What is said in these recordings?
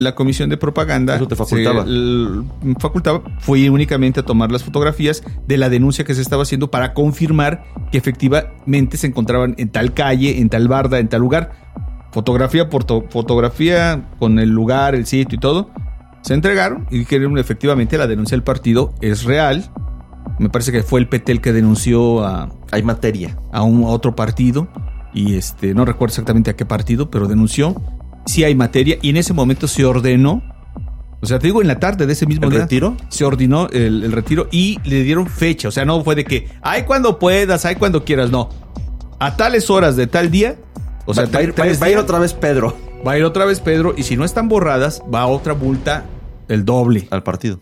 la comisión de propaganda. Eso te facultaba. Facultaba. Fui únicamente a tomar las fotografías de la denuncia que se estaba haciendo para confirmar que efectivamente se encontraban en tal calle, en tal barda, en tal lugar. Fotografía por fotografía con el lugar, el sitio y todo. Se entregaron y dijeron efectivamente la denuncia del partido es real. Me parece que fue el PT el que denunció hay materia a otro partido y no recuerdo exactamente a qué partido, pero denunció. Sí hay materia y en ese momento se ordenó, o sea, te digo, en la tarde de ese mismo día. ¿El retiro? Se ordenó el retiro y le dieron fecha, o sea, no fue de que, ay, cuando puedas, ay, cuando quieras, no. A tales horas de tal día, o sea, va a ir otra vez Pedro. Va a ir otra vez Pedro y si no están borradas, va a otra multa el doble. Al partido.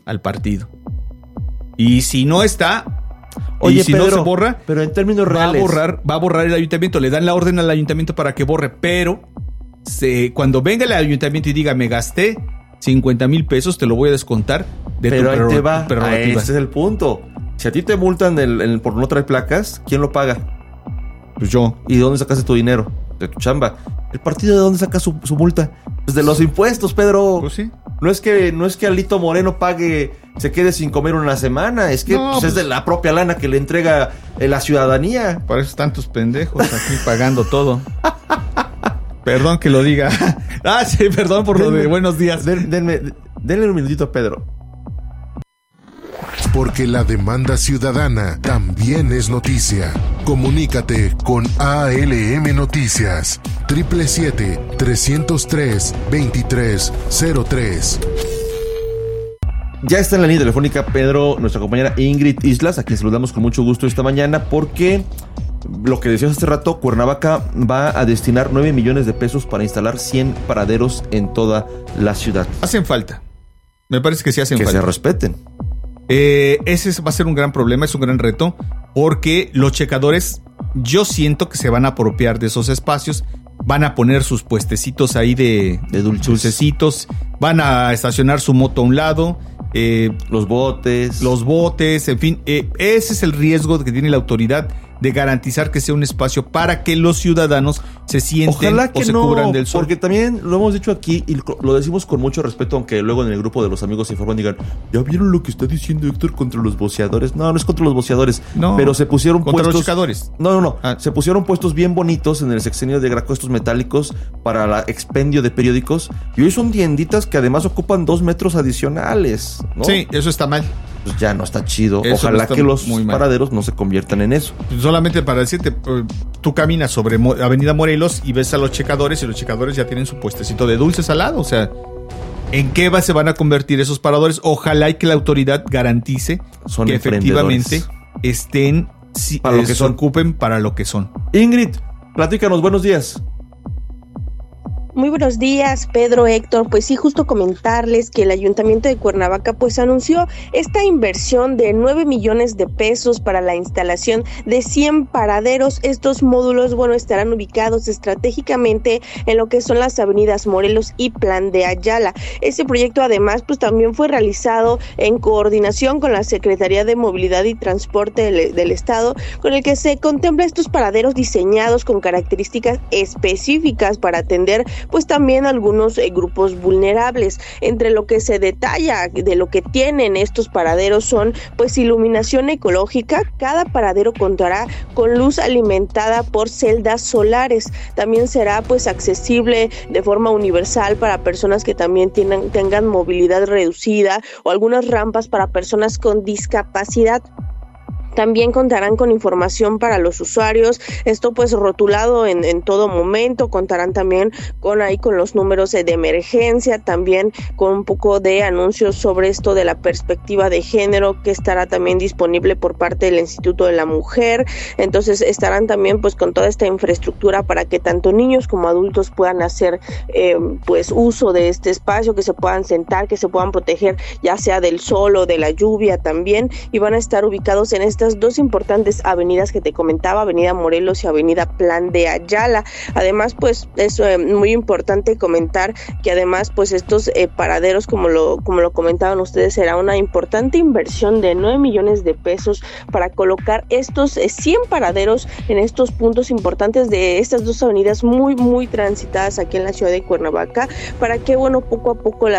Y si no está, oye, y si Pedro, no se borra, pero en términos reales va a borrar el ayuntamiento. Le dan la orden al ayuntamiento para que borre, pero cuando venga el ayuntamiento y diga me gasté 50,000 pesos, te lo voy a descontar de pero tu ahí te va. prerrogativa. Ese es el punto. Si a ti te multan por no traer placas, ¿quién lo paga? Pues yo. ¿Y de dónde sacaste tu dinero? De tu chamba. ¿El partido de dónde saca su multa? Pues de los impuestos, Pedro. Pues sí. No es que Alito Moreno se quede sin comer una semana, es que es de la propia lana que le entrega la ciudadanía. Para eso tantos pendejos aquí pagando todo. Perdón que lo diga. Sí, perdón por lo de buenos días. Denle un minutito a Pedro. Porque la demanda ciudadana también es noticia. Comunícate con ALM Noticias 777-303-2303. Ya está en la línea telefónica Pedro, nuestra compañera Ingrid Islas, a quien saludamos con mucho gusto esta mañana, porque lo que decías hace rato, Cuernavaca va a destinar 9 millones de pesos para instalar 100 paraderos en toda la ciudad. Hacen falta. Me parece que sí hacen falta. Que se respeten. Ese va a ser un gran problema, es un gran reto, porque los checadores, yo siento que se van a apropiar de esos espacios, van a poner sus puestecitos ahí de dulcecitos, van a estacionar su moto a un lado, los botes, en fin, ese es el riesgo que tiene la autoridad de garantizar que sea un espacio para que los ciudadanos se sienten o se cubran del sol. Porque también lo hemos dicho aquí y lo decimos con mucho respeto, aunque luego en el grupo de los amigos se informan y digan, ¿ya vieron lo que está diciendo Héctor contra los boceadores? No es contra los boceadores, pero se pusieron contra puestos... los checadores. Se pusieron puestos bien bonitos en el sexenio de Graco, estos metálicos para el expendio de periódicos, y hoy son tienditas que además ocupan 2 metros adicionales, ¿no? Sí, eso está mal. Pues ya no está chido. Eso Ojalá no que los paraderos no se conviertan en eso. Solamente para decirte, tú caminas sobre Avenida Morelos y ves a los checadores, y los checadores ya tienen su puestecito de dulces al lado. O sea, ¿en qué se van a convertir esos paradores? Ojalá y que la autoridad garantice que efectivamente estén, para lo que se ocupen para lo que son. Ingrid, platícanos, buenos días. Muy buenos días, Pedro, Héctor. Pues sí, justo comentarles que el Ayuntamiento de Cuernavaca pues anunció esta inversión de 9 millones de pesos para la instalación de 100 paraderos. Estos módulos, estarán ubicados estratégicamente en lo que son las avenidas Morelos y Plan de Ayala. Este proyecto además pues también fue realizado en coordinación con la Secretaría de Movilidad y Transporte del Estado, con el que se contempla estos paraderos diseñados con características específicas para atender pues también algunos grupos vulnerables. Entre lo que se detalla de lo que tienen estos paraderos son pues iluminación ecológica. Cada paradero contará con luz alimentada por celdas solares. También será pues accesible de forma universal para personas que también tengan movilidad reducida o algunas rampas para personas con discapacidad. También contarán con información para los usuarios, esto pues rotulado en todo momento. Contarán también con los números de emergencia, también con un poco de anuncios sobre esto de la perspectiva de género, que estará también disponible por parte del Instituto de la Mujer. Entonces estarán también pues con toda esta infraestructura para que tanto niños como adultos puedan hacer pues uso de este espacio, que se puedan sentar, que se puedan proteger ya sea del sol o de la lluvia también, y van a estar ubicados en estas estas dos importantes avenidas que te comentaba, Avenida Morelos y Avenida Plan de Ayala. Además, pues es muy importante comentar que además pues estos paraderos, como lo comentaban ustedes, será una importante inversión de 9 millones de pesos para colocar estos 100 paraderos en estos puntos importantes de estas dos avenidas muy transitadas aquí en la ciudad de Cuernavaca, para que poco a poco